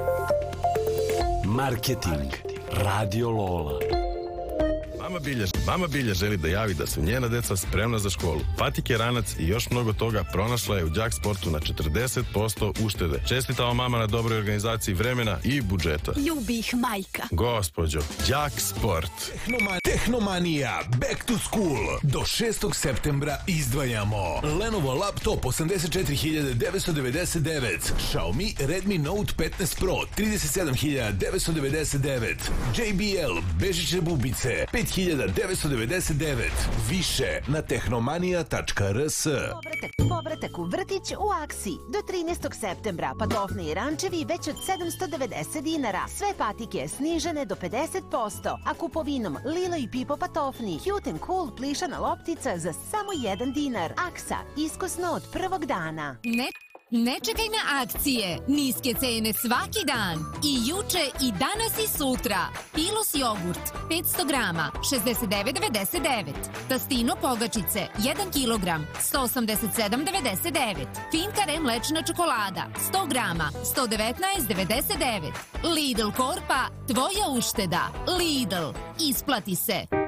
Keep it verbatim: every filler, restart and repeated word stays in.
Marketing. Radio Lola. Mama Bilja, mama Bilja želi da javi da su njena deca spremna za školu. Patike, ranac i još mnogo toga pronašla je u Đak Sportu na četrdeset posto uštede. Čestitao mama na dobroj organizaciji vremena i budžeta. Ljubi ih majka. Gospođo, Đak Sport. Tehnoma, Tehnomanija Back to School. Do šestog septembra izdvajamo Lenovo laptop osamdeset četiri hiljade devetsto devedeset devet, Xiaomi Redmi Note petnaest Pro trideset sedam hiljada devetsto devedeset devet, J B L bežične bubice pet hiljada devetsto devedeset devet. Više na tehnomanija tačka r s. Povratak, povratak u vrtić u akciji. Do trinaestog septembra patofne i rančevi već od sedamsto devedeset dinara. Sve patike snižene do pedeset posto. A kupovinom Lilo i Pipo patofni Cute and Cool plišana loptica za samo jedan dinar. Aksa, iskosno od prvog dana. Ne, ne čekaj na akcije. Niske cene svaki dan. I juče, i danas, i sutra. Pilos jogurt, petsto grama, šezdeset devet devedeset devet. Tastino pogačice, jedan kilogram, sto osamdeset sedam devedeset devet. Finkare mlečna čokolada, sto grama, sto devetnaest devedeset devet. Lidl Korpa, tvoja ušteda. Lidl, isplati se.